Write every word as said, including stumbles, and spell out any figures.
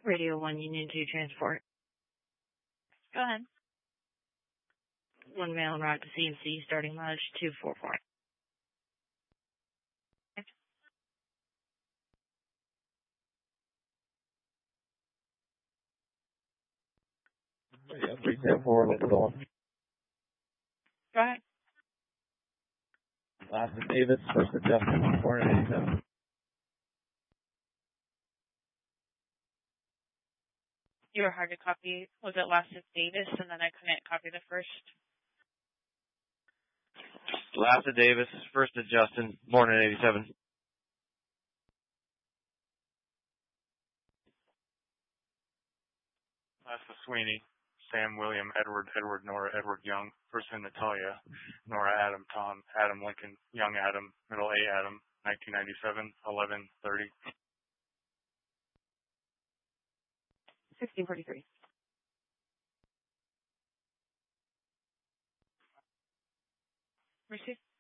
Radio one Union two transport. Go ahead. One mail route to C M C starting mileage two four four. Yeah, retail four, let's go. Go ahead. Last of Davis, first of Justin, four eighty-seven. You were hard to copy. Was it last of Davis, and then I couldn't copy the first? Last of Davis, first of Justin, morning eighty-seven. Last of Sweeney, Sam, William, Edward, Edward, Nora, Edward, Young, first in Natalia, Nora, Adam, Tom, Adam, Lincoln, Young, Adam, middle A, Adam, nineteen ninety-seven, eleven thirty. sixteen forty-three. Receive.